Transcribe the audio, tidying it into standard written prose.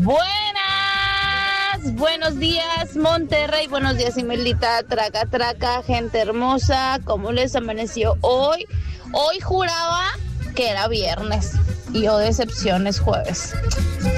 Buenos días, Monterrey. Buenos días, Imelita. Traca, traca, gente hermosa. ¿Cómo les amaneció hoy? Hoy juraba que era viernes y oh, decepción, es jueves.